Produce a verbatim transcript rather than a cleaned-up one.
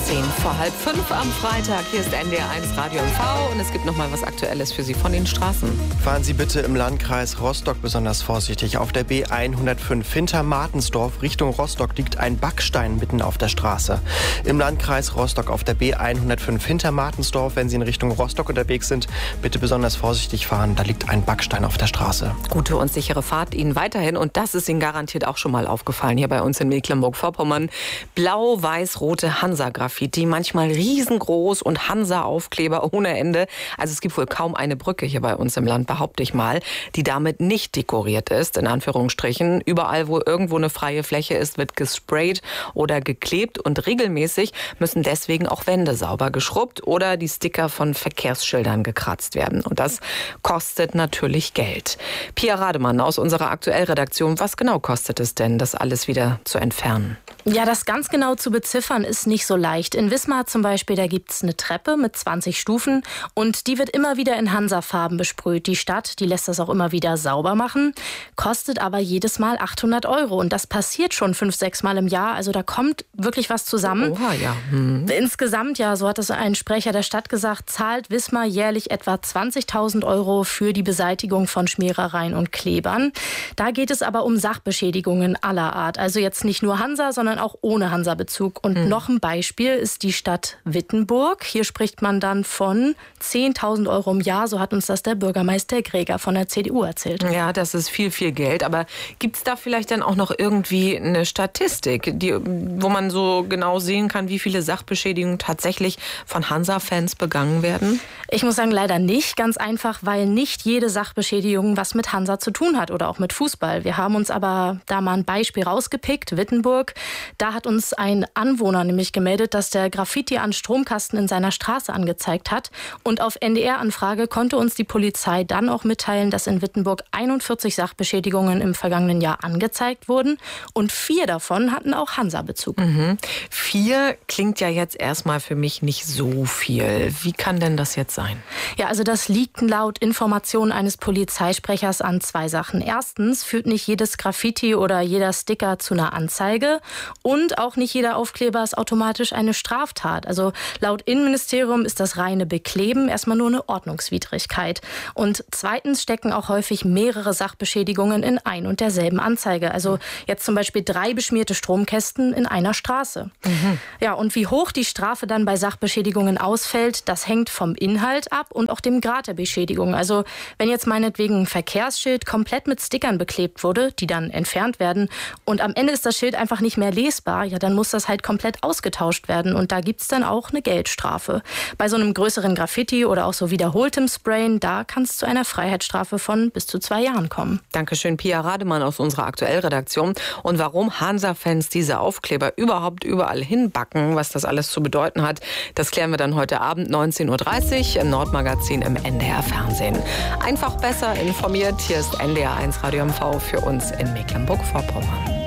Zehn vor halb fünf am Freitag. Hier ist N D R eins Radio M V und es gibt noch mal was Aktuelles für Sie von den Straßen. Fahren Sie bitte im Landkreis Rostock besonders vorsichtig. Auf der B hundertfünf hinter Martensdorf Richtung Rostock liegt ein Backstein mitten auf der Straße. Im Landkreis Rostock auf der B hundertfünf hinter Martensdorf, wenn Sie in Richtung Rostock unterwegs sind, bitte besonders vorsichtig fahren. Da liegt ein Backstein auf der Straße. Gute und sichere Fahrt Ihnen weiterhin. Und das ist Ihnen garantiert auch schon mal aufgefallen hier bei uns in Mecklenburg-Vorpommern. Blau-weiß-rote Hansa-Graffiti, manchmal riesengroß und Hansa-Aufkleber ohne Ende. Also es gibt wohl kaum eine Brücke hier bei uns im Land, behaupte ich mal, die damit nicht dekoriert ist, in Anführungsstrichen. Überall, wo irgendwo eine freie Fläche ist, wird gesprayt oder geklebt und regelmäßig müssen deswegen auch Wände sauber geschrubbt oder die Sticker von Verkehrsschildern gekratzt werden. Und das kostet natürlich Geld. Pia Rademann aus unserer Aktuellredaktion, was genau kostet es denn, das alles wieder zu entfernen? Ja, das ganz genau zu beziffern ist nicht so leicht. In Wismar zum Beispiel, da gibt es eine Treppe mit zwanzig Stufen und die wird immer wieder in Hansa-Farben besprüht. Die Stadt, die lässt das auch immer wieder sauber machen, kostet aber jedes Mal achthundert Euro. Und das passiert schon fünf, sechs Mal im Jahr. Also da kommt wirklich was zusammen. Oha, ja. Hm. Insgesamt, ja, so hat es ein Sprecher der Stadt gesagt, zahlt Wismar jährlich etwa zwanzigtausend Euro für die Beseitigung von Schmierereien und Klebern. Da geht es aber um Sachbeschädigungen aller Art. Also jetzt nicht nur Hansa, sondern auch ohne Hansa-Bezug. Und hm. noch ein Beispiel ist die Stadt Wittenburg. Hier spricht man dann von zehntausend Euro im Jahr. So hat uns das der Bürgermeister Greger von der C D U erzählt. Ja, das ist viel, viel Geld. Aber gibt es da vielleicht dann auch noch irgendwie eine Statistik, die, wo man so genau sehen kann, wie viele Sachbeschädigungen tatsächlich von Hansa-Fans begangen werden? Ich muss sagen, leider nicht. Ganz einfach, weil nicht jede Sachbeschädigung was mit Hansa zu tun hat oder auch mit Fußball. Wir haben uns aber da mal ein Beispiel rausgepickt, Wittenburg. Da hat uns ein Anwohner nämlich gemeldet, dass der Graffiti an Stromkasten in seiner Straße angezeigt hat. Und auf N D R-Anfrage konnte uns die Polizei dann auch mitteilen, dass in Wittenburg einundvierzig Sachbeschädigungen im vergangenen Jahr angezeigt wurden. Und vier davon hatten auch Hansa-Bezug. Mhm. Vier klingt ja jetzt erstmal für mich nicht so viel. Wie kann denn das jetzt sein? Ja, also das liegt laut Informationen eines Polizeisprechers an zwei Sachen. Erstens führt nicht jedes Graffiti oder jeder Sticker zu einer Anzeige. Und auch nicht jeder Aufkleber ist automatisch eine Straftat. Also laut Innenministerium ist das reine Bekleben erstmal nur eine Ordnungswidrigkeit. Und zweitens stecken auch häufig mehrere Sachbeschädigungen in ein und derselben Anzeige. Also jetzt zum Beispiel drei beschmierte Stromkästen in einer Straße. Mhm. Ja, und wie hoch die Strafe dann bei Sachbeschädigungen ausfällt, das hängt vom Inhalt ab und auch dem Grad der Beschädigung. Also wenn jetzt meinetwegen ein Verkehrsschild komplett mit Stickern beklebt wurde, die dann entfernt werden und am Ende ist das Schild einfach nicht mehr lesbar, ja, dann muss das halt komplett ausgetauscht werden und da gibt's dann auch eine Geldstrafe. Bei so einem größeren Graffiti oder auch so wiederholtem Sprayen, da kann es zu einer Freiheitsstrafe von bis zu zwei Jahren kommen. Dankeschön, Pia Rademann aus unserer Aktuellredaktion. Und warum Hansa-Fans diese Aufkleber überhaupt überall hinbacken, was das alles zu bedeuten hat, das klären wir dann heute Abend neunzehn Uhr dreißig im Nordmagazin im N D R Fernsehen. Einfach besser informiert, hier ist N D R eins Radio M V für uns in Mecklenburg-Vorpommern.